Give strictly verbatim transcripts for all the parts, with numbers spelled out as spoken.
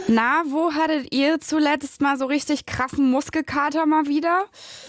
Na, wo hattet ihr zuletzt mal so richtig krassen Muskelkater mal wieder?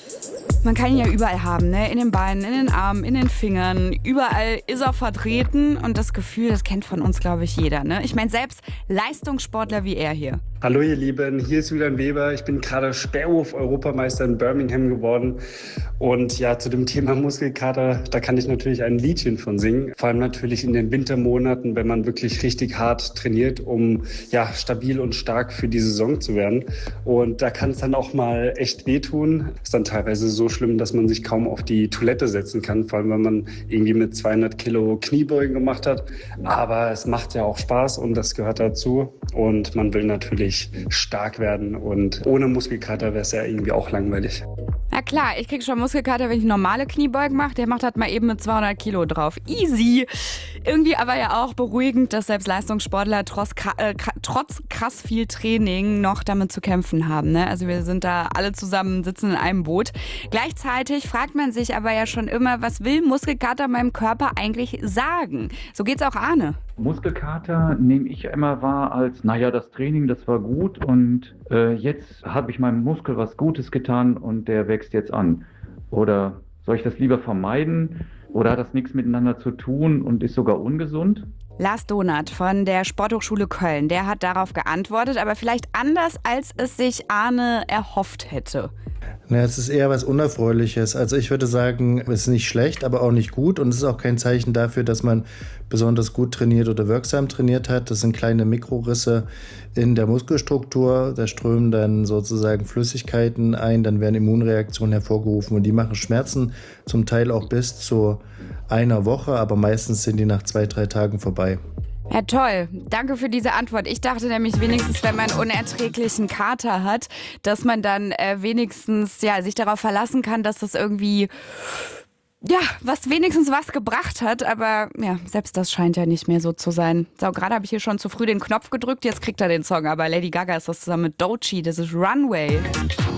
Man kann ihn ja überall haben, ne? In den Beinen, in den Armen, in den Fingern. Überall ist er vertreten und das Gefühl, das kennt von uns, glaube ich, jeder, ne? Ich meine, selbst Leistungssportler wie er hier. Hallo ihr Lieben, hier ist Julian Weber. Ich bin gerade Sperrwurf-Europameister in Birmingham geworden. Und ja, zu dem Thema Muskelkater, da kann ich natürlich ein Liedchen von singen. Vor allem natürlich in den Wintermonaten, wenn man wirklich richtig hart trainiert, um ja stabil und stark für die Saison zu werden. Und da kann es dann auch mal echt wehtun. Ist dann teilweise so schlimm, dass man sich kaum auf die Toilette setzen kann, vor allem wenn man irgendwie mit zweihundert Kilo Kniebeugen gemacht hat. Aber es macht ja auch Spaß und das gehört dazu. Und man will natürlich stark werden und ohne Muskelkater wäre es ja irgendwie auch langweilig. Na klar, ich krieg schon Muskelkater, wenn ich normale Kniebeugen mache. Der macht halt mal eben mit zweihundert Kilo drauf. Easy. Irgendwie aber ja auch beruhigend, dass selbst Leistungssportler trotz, äh, trotz krass viel Training noch damit zu kämpfen haben. Ne? Also wir sind da alle zusammen, sitzen in einem Boot. Gleichzeitig fragt man sich aber ja schon immer, was will Muskelkater meinem Körper eigentlich sagen? So geht's auch Arne. Muskelkater nehme ich immer wahr als, naja, das Training, das war gut und äh, jetzt habe ich meinem Muskel was Gutes getan und der wächst jetzt an. Oder soll ich das lieber vermeiden oder hat das nichts miteinander zu tun und ist sogar ungesund? Lars Donath von der Sporthochschule Köln, der hat darauf geantwortet, aber vielleicht anders, als es sich Arne erhofft hätte. Na, es ist eher was Unerfreuliches. Also ich würde sagen, es ist nicht schlecht, aber auch nicht gut. Und es ist auch kein Zeichen dafür, dass man besonders gut trainiert oder wirksam trainiert hat. Das sind kleine Mikrorisse in der Muskelstruktur. Da strömen dann sozusagen Flüssigkeiten ein, dann werden Immunreaktionen hervorgerufen und die machen Schmerzen, zum Teil auch bis zu einer Woche, aber meistens sind die nach zwei, drei Tagen vorbei. Ja, toll. Danke für diese Antwort. Ich dachte nämlich wenigstens, wenn man unerträglichen Kater hat, dass man dann äh, wenigstens ja, sich darauf verlassen kann, dass das irgendwie, ja, was wenigstens was gebracht hat. Aber ja, selbst das scheint ja nicht mehr so zu sein. So, gerade habe ich hier schon zu früh den Knopf gedrückt, jetzt kriegt er den Song. Aber Lady Gaga ist das zusammen mit Doechii, das ist Runway.